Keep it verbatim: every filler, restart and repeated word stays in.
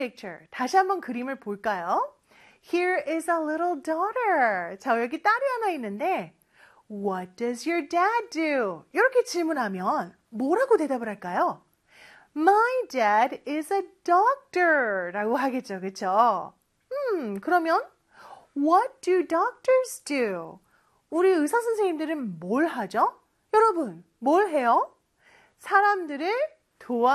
picture. 다시 한번 그림을 볼까요? Here is a little daughter. 자, 여기 딸이 하나 있는데 What does your dad do? 이렇게 질문하면 뭐라고 대답을 할까요? My dad is a doctor 라고 하겠죠. 그렇죠? 음, 그러면 What do doctors do? 우리 의사 선생님들은 뭘 하죠? 여러분, 뭘 해요? 사람들을 도와